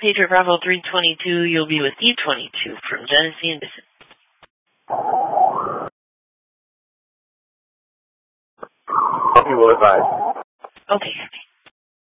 Pedro Bravo 322, you'll be with E22 from Genesee and Bissett. You will advise. Okay.